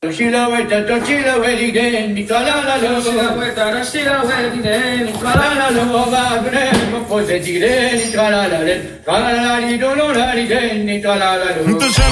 She la vuelta, she la vuelta, Nicola la lo. She la vuelta, she la vuelta, Nicola la lo va bene, poi se dire, Nicola la le, Nicola la li do la li, Nicola la lo.